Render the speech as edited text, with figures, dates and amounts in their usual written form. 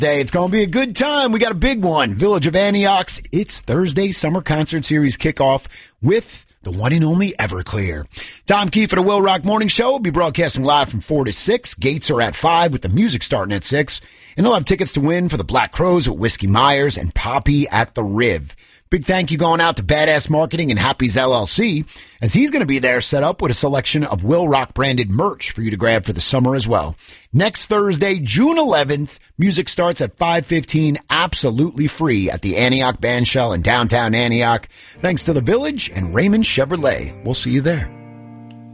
Day. It's going to be a good time. We got a big one. Village of Antioch's It's Thursday Summer Concert Series kickoff with the one and only Everclear. Tom Keefe at the Will Rock Morning Show will be broadcasting live from 4 to 6. Gates are at 5 with the music starting at 6. And they'll have tickets to win for the Black Crows at Whiskey Myers and Poppy at the Riv. Big thank you going out to Badass Marketing and Happy's LLC, as he's going to be there set up with a selection of Will Rock branded merch for you to grab for the summer as well. Next Thursday, June 11th, music starts at 5:15, absolutely free at the Antioch Bandshell in downtown Antioch. Thanks to the Village and Raymond Chevrolet. We'll see you there.